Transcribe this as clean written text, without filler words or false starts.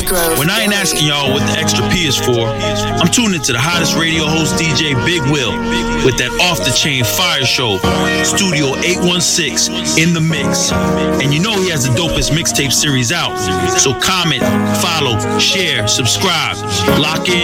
When I ain't asking y'all what the extra P is for, I'm tuning into the hottest radio host DJ Big Will with that off-the-chain fire show, Studio 816 in the mix. And you know he has the dopest mixtape series out. So comment, follow, share, subscribe, lock in.